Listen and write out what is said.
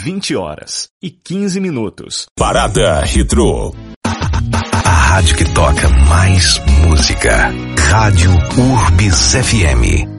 20h15. Parada Retrô. A rádio que toca mais música. Rádio Urbis FM.